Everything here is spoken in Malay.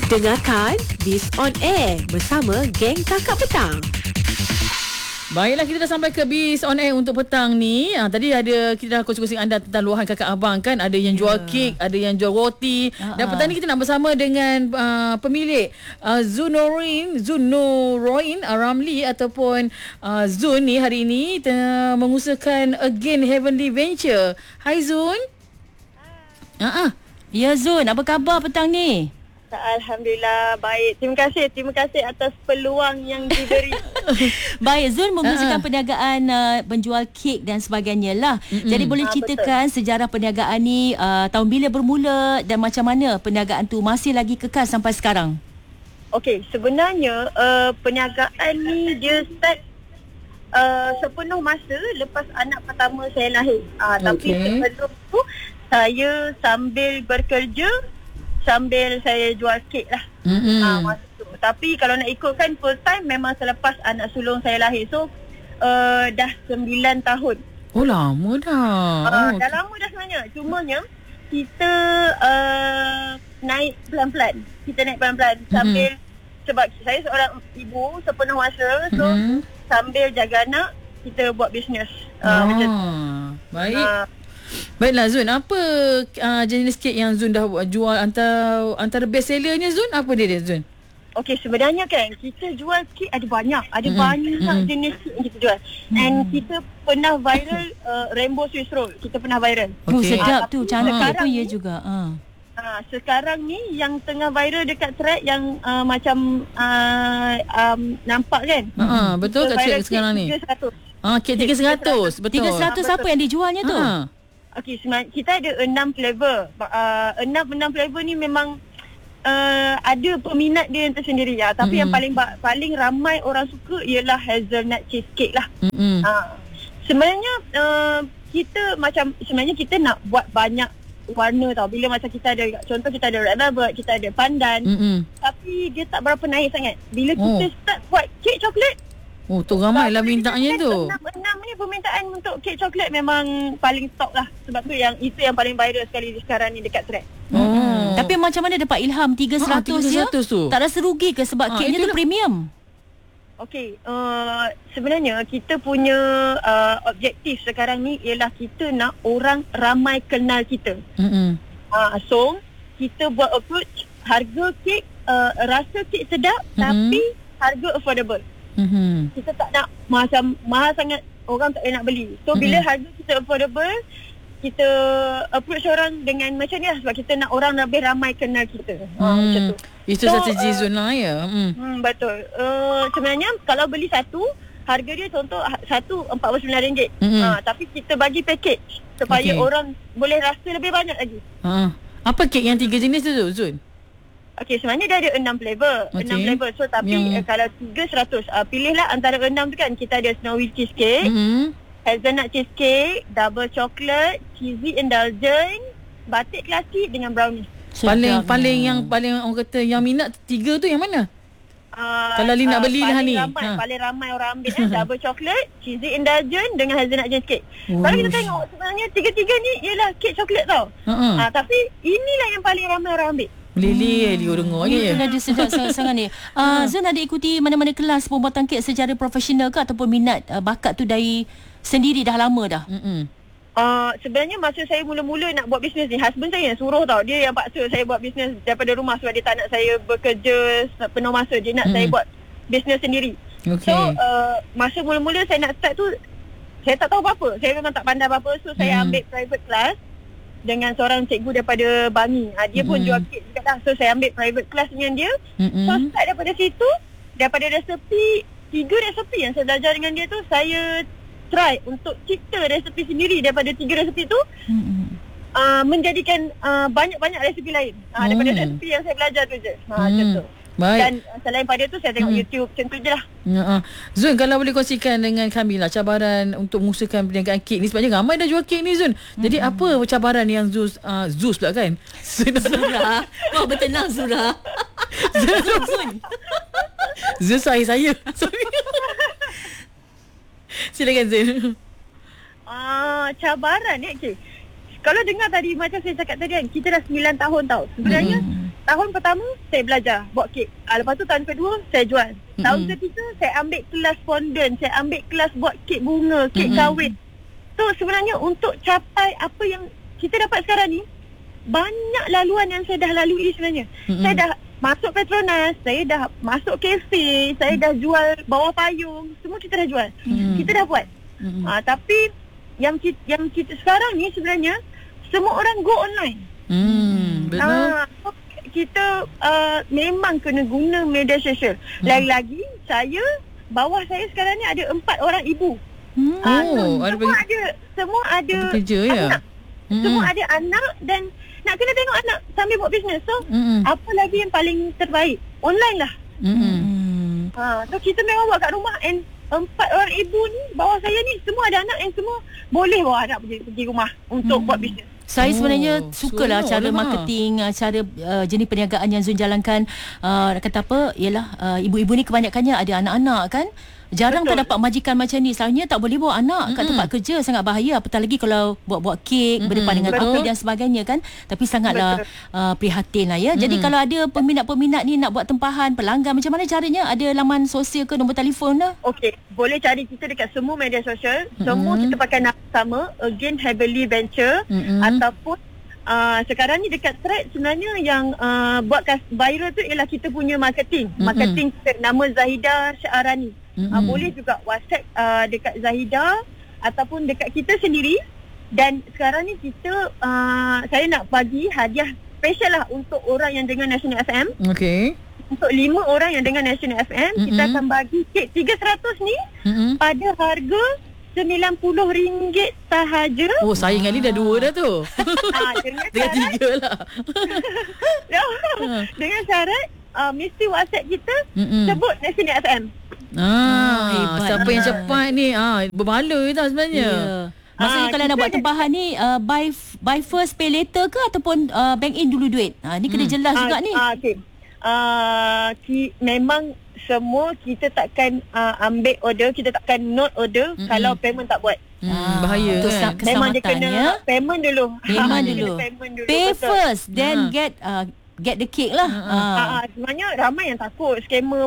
Dengarkan Biz on Air bersama geng Kakak Petang. Baiklah, kita dah sampai ke Biz on Air untuk petang ni. Tadi kita dah kongsi-kongsi anda tentang luahan kakak abang kan. Ada yang jual kek, ada yang jual roti. Dan petang ni kita nak bersama dengan pemilik Zunnoroin Ramli ataupun Zun ni hari ini mengusahakan Again Heavenly Venture. Hai Zun. Ya Zun, apa khabar petang ni? Alhamdulillah baik. Terima kasih atas peluang yang diberi. Baik, Zul mengusahakan perniagaan penjual kek dan sebagainya lah. Jadi boleh ceritakan sejarah perniagaan ni, tahun bila bermula dan macam mana perniagaan tu masih lagi kekal sampai sekarang? Okey, sebenarnya perniagaan ni dia start sepenuh masa lepas anak pertama saya lahir. Tapi sebelum tu saya sambil bekerja, sambil saya jual kek lah. Masa tu. Tapi kalau nak ikutkan full time memang selepas anak sulung saya lahir. So dah 9 tahun. Oh lama dah. Dah lama dah sebenarnya. Cumanya kita naik pelan-pelan. Sambil, sebab saya seorang ibu sepenuh masa. So sambil jaga anak, kita buat bisnes. Macam tu. Baik. Baiklah Zun, apa jenis kek yang Zun dah jual antara best sellernya Zun? Apa dia Zun? Okey, sebenarnya kan kita jual kek ada banyak. Ada banyak jenis kek yang kita jual. And kita pernah viral Rainbow Swiss Roll. Kita pernah viral. Sedap tu, cantik tu ya juga. Sekarang ni yang tengah viral dekat thread yang macam nampak kan? Betul kat thread sekarang ni. 300. Kek 300. Betul. 300 apa yang dijualnya tu? Okey, kita ada 6 flavor. 6 flavor ni memang ada peminat dia yang tersendiri ya. Tapi yang paling ramai orang suka ialah hazelnut cheesecake lah. Sebenarnya sebenarnya kita nak buat banyak warna tau. Bila macam kita ada, contoh kita ada red velvet, kita ada pandan. Tapi dia tak berapa naik sangat. Bila kita start buat kek coklat, tu ramai lah mintanya tu. 6 ni permintaan untuk kek coklat memang paling top lah. Sebab tu itu yang paling viral sekali sekarang ni dekat thread. Tapi macam mana dapat ilham 300 je? Tu. Tak rasa rugi ke sebab keknya tu premium? Okey, sebenarnya kita punya objektif sekarang ni ialah kita nak orang ramai kenal kita. So kita buat approach harga kek, rasa kek sedap tapi harga affordable. Kita tak nak macam mahal sangat orang tak nak beli. So bila harga kita affordable, kita approach orang dengan macam ni lah. Sebab kita nak orang lebih ramai kenal kita. Macam tu. Itu strategi Zun lah ya. Betul. Sebenarnya kalau beli satu, harga dia contoh satu RM49. Tapi kita bagi package supaya orang boleh rasa lebih banyak lagi. Apa kek yang 3 jenis tu Zun? Okey, sebenarnya dia ada 6 flavor. 6 flavor. So tapi kalau 300, pilihlah antara 6 tu kan. Kita ada snowy cheesecake, hazelnut cheesecake, double chocolate, cheesy indulgent, batik klasik dengan brownie. Paling orang kata yang minat 3 tu yang mana? Kalau Lin nak beli lah ni. Paling ramai orang ambil double chocolate, cheesy indulgent dengan hazelnut cheesecake. Kalau kita tengok sebenarnya 3 ni ialah kek coklat tau. Tapi inilah yang paling ramai orang ambil. Lili dengar je. Itulah dia sedap sangat ni. Zun ada ikuti mana-mana kelas pembuatan kek secara profesional ke ataupun minat bakat tu dari sendiri dah lama dah? Sebenarnya masa saya mula-mula nak buat bisnes ni, husband saya yang suruh tau. Dia yang paksa saya buat bisnes daripada rumah sebab dia tak nak saya bekerja penuh masa. Dia nak saya buat bisnes sendiri. So masa mula-mula saya nak start tu, saya tak tahu apa-apa. Saya memang tak pandai apa-apa. So saya ambil private class dengan seorang cikgu daripada Bangi. Dia pun jual kek juga dah. So saya ambil private class dengan dia. So start daripada situ, daripada resepi, 3 resepi yang saya belajar dengan dia tu, saya try untuk cipta resepi sendiri daripada 3 resepi tu, menjadikan banyak-banyak resepi lain daripada resepi yang saya belajar tu je. Macam tu. Baik. Dan selain pada tu saya tengok YouTube, macam tu je lah. Zun, kalau boleh kongsikan dengan kami lah cabaran untuk mengusahakan perniagaan kek ni. Sebabnya ramai dah jual kek ni Zun. Jadi apa cabaran yang Zuz pula kan? Zura. Kau bertenang Zura. Zun saya. Silakan Zun. Cabaran ni okay. Kalau dengar tadi macam saya cakap tadi kan, kita dah 9 tahun tau. Sebenarnya tahun pertama saya belajar buat kek. Lepas tu tahun kedua saya jual. Tahun ketiga saya ambil kelas fondant, saya ambil kelas buat kek bunga, kek kahwin. So sebenarnya untuk capai apa yang kita dapat sekarang ni, banyak laluan yang saya dah lalui sebenarnya. Saya dah masuk Petronas, saya dah masuk kafe, saya dah jual bawah payung, semua kita dah jual. Kita dah buat. Tapi yang kita sekarang ni sebenarnya semua orang go online. Betul. Kita memang kena guna media sosial. Lagi-lagi bawah saya sekarang ni ada 4 orang ibu. Semua ada kerja ya. Anak. Semua ada anak dan nak kena tengok anak sambil buat bisnes. So apa lagi yang paling terbaik? Online lah. So kita memang buat kat rumah, and 4 orang ibu ni bawah saya ni semua ada anak, and semua boleh bawa anak pergi rumah untuk buat bisnes. Saya sebenarnya sukalah cara marketing, cara jenis perniagaan yang Zul jalankan. Kata apa, ialah ibu-ibu ni kebanyakannya ada anak-anak kan. Jarang terdapat majikan macam ni. Selalunya tak boleh bawa anak kat tempat kerja, sangat bahaya. Apatah lagi kalau buat-buat kek berdepan dengan api dan sebagainya kan. Tapi sangatlah prihatin lah ya. Jadi kalau ada peminat-peminat ni nak buat tempahan, pelanggan, macam mana caranya? Ada laman sosial ke, nombor telefon lah? Okey, boleh cari kita dekat semua media sosial. Semua kita pakai nama sama, Again Heavenly Venture. Ataupun sekarang ni dekat Thread sebenarnya yang buat viral tu ialah kita punya marketing. Marketing nama Zahida Syarani. Boleh juga WhatsApp dekat Zahida ataupun dekat kita sendiri. Dan sekarang ni kita saya nak bagi hadiah special lah untuk orang yang dengar National FM. Okey. Untuk 5 orang yang dengar National FM, kita akan bagi kek 300 ni pada harga RM90 sahaja. Oh, saya dengan ni dah 2 dah tu. Dengan 3 lah. Dengan syarat mesti WhatsApp kita sebut National FM. Hebat. Siapa yang cepat ni berbaloi tau sebenarnya. Maksudnya kalau nak buat tempahan ni buy first pay later ke ataupun bank in dulu duit? Ni kena jelas juga ni. Okay. Memang semua kita takkan ambil order, kita takkan note order kalau payment tak buat. Bahaya kan. Memang dia kena payment dulu. Payment dulu. Pay betul. first then get the cake lah. Sebenarnya ramai yang takut scammer